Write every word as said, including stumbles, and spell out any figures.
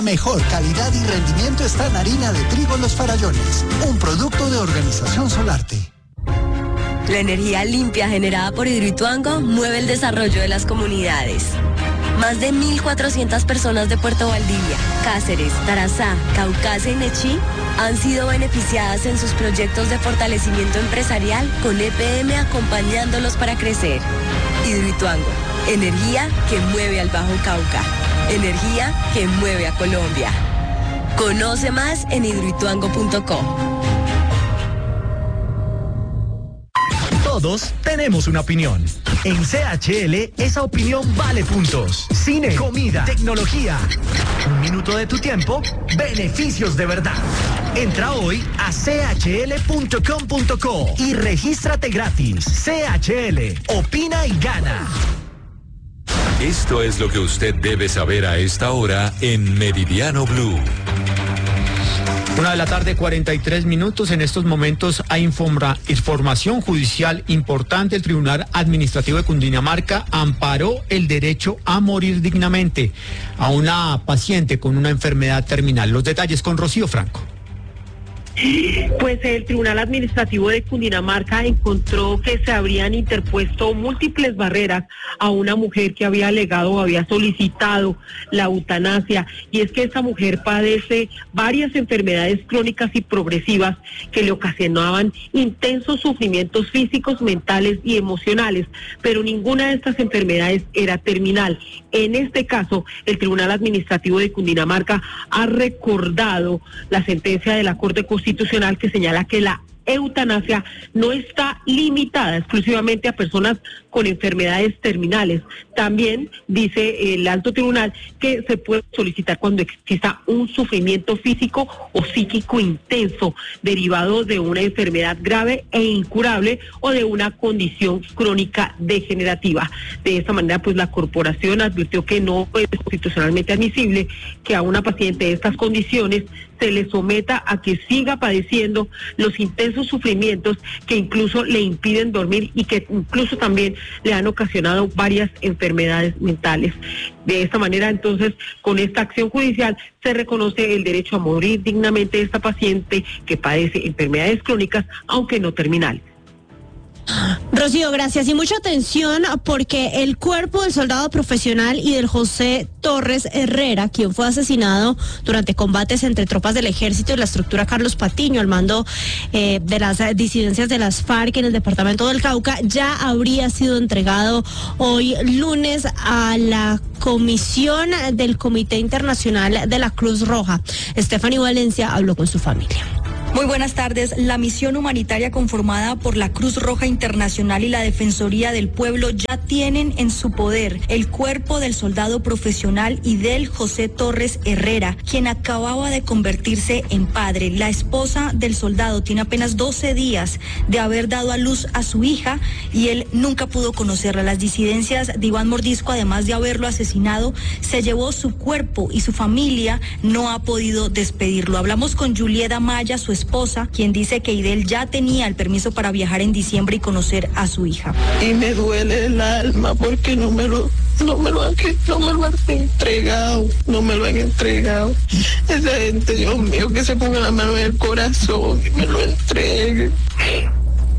Mejor calidad y rendimiento está en harina de trigo Los Farallones, un producto de Organización Solarte. La energía limpia generada por Hidroituango mueve el desarrollo de las comunidades. Más de mil cuatrocientas personas de Puerto Valdivia, Cáceres, Tarazá, Caucasia y Nechí han sido beneficiadas en sus proyectos de fortalecimiento empresarial con E P M acompañándolos para crecer. Hidroituango, energía que mueve al Bajo Cauca, energía que mueve a Colombia. Conoce más en hidroituango punto com. Todos tenemos una opinión. En C H L, esa opinión vale puntos. Cine, comida, tecnología. Un minuto de tu tiempo, beneficios de verdad. Entra hoy a c h l punto com punto co y regístrate gratis. C H L, opina y gana. Esto es lo que usted debe saber a esta hora en Meridiano Blue. Una de la tarde, cuarenta y tres minutos. En estos momentos hay informa, información judicial importante. El Tribunal Administrativo de Cundinamarca amparó el derecho a morir dignamente a una paciente con una enfermedad terminal. Los detalles con Rocío Franco. Pues el Tribunal Administrativo de Cundinamarca encontró que se habrían interpuesto múltiples barreras a una mujer que había alegado o había solicitado la eutanasia, y es que esta mujer padece varias enfermedades crónicas y progresivas que le ocasionaban intensos sufrimientos físicos, mentales y emocionales, pero ninguna de estas enfermedades era terminal. En este caso, el Tribunal Administrativo de Cundinamarca ha recordado la sentencia de la Corte Constitucional que señala que la eutanasia no está limitada exclusivamente a personas con enfermedades terminales. También dice el alto tribunal que se puede solicitar cuando exista un sufrimiento físico o psíquico intenso derivado de una enfermedad grave e incurable o de una condición crónica degenerativa. De esta manera, pues la corporación advirtió que no es constitucionalmente admisible que a una paciente de estas condiciones se le someta a que siga padeciendo los intensos sufrimientos que incluso le impiden dormir y que incluso también le han ocasionado varias enfermedades mentales. De esta manera, entonces, con esta acción judicial se reconoce el derecho a morir dignamente de esta paciente que padece enfermedades crónicas, aunque no terminales. Rocío, gracias. Y mucha atención porque el cuerpo del soldado profesional y del José Torres Herrera, quien fue asesinado durante combates entre tropas del ejército y la estructura Carlos Patiño al mando eh, de las disidencias de las FARC en el departamento del Cauca, ya habría sido entregado hoy lunes a la comisión del Comité Internacional de la Cruz Roja. Stephanie Valencia habló con su familia. Muy buenas tardes. La misión humanitaria conformada por la Cruz Roja Internacional y la Defensoría del Pueblo ya tienen en su poder el cuerpo del soldado profesional y del José Torres Herrera, quien acababa de convertirse en padre. La esposa del soldado tiene apenas doce días de haber dado a luz a su hija y él nunca pudo conocerla. Las disidencias de Iván Mordisco, además de haberlo asesinado, se llevó su cuerpo y su familia no ha podido despedirlo. Hablamos con Julieta Maya, su esposa, quien dice que Idel ya tenía el permiso para viajar en diciembre y conocer a su hija. Y me duele el alma porque no me lo, no me lo han, no me lo han entregado, no me lo han entregado. Esa gente, Dios mío, que se ponga la mano en el corazón y me lo entreguen.